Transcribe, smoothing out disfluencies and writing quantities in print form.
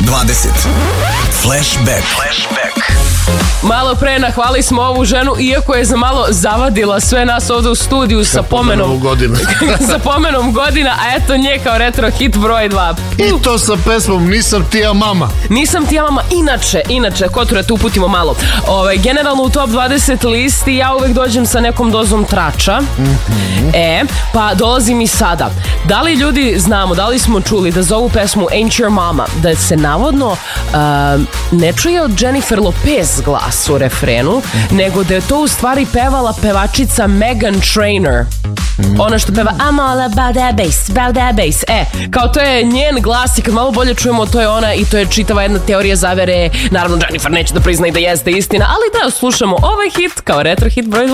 20. Flashback. Malo pre nahvali smo ovu ženu, iako je za malo zavadila sve nas ovde u studiju sa pomenom godina. sa pomenom godina, a eto nje kao retro hit broj 2. I to sa pesmom Nisam ti ja mama. Nisam ti ja mama. Inače, Koture, tu uputimo malo. Generalno u top 20 listi ja uvek dođem sa nekom dozom trača. Pa dolazim i sada. Da li ljudi znamo, da li smo čuli da za ovu pesmu Ain't Your Mama, da se navodno ne čuje od Jennifer Lopez glas u refrenu, nego da je to u stvari pevala pevačica Meghan Trainor. Ona što peva I'm all about that bass. Kao to je njen glas i kad malo bolje čujemo, to je ona i to je čitava jedna teorija zavere. Naravno, Jennifer neće da prizna i da jeste istina, ali da slušamo ovaj hit kao retro hit broj 2.